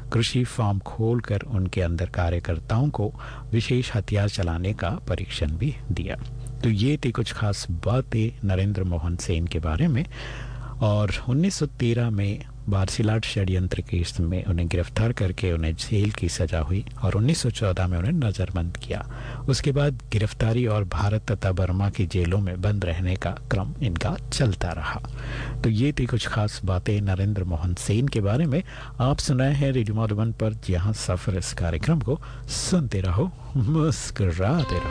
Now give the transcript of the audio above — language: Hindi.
कृषि फार्म खोलकर उनके अंदर कार्यकर्ताओं को विशेष हथियार चलाने का परीक्षण भी दिया। तो ये थी कुछ खास बातें नरेंद्र मोहन सेन के बारे में। और 1913 में बार्सिलाट षड्यंत्र केस में उन्हें गिरफ्तार करके उन्हें जेल की सजा हुई और 1914 में उन्हें नजरबंद किया। उसके बाद गिरफ्तारी और भारत तथा बर्मा की जेलों में बंद रहने का क्रम इनका चलता रहा। तो ये थी कुछ खास बातें नरेंद्र मोहन सेन के बारे में। आप सुनाए हैं रेडियो मधुबन पर जहां सफर इस कार्यक्रम को सुनते रहो, मुस्कुराते रहो।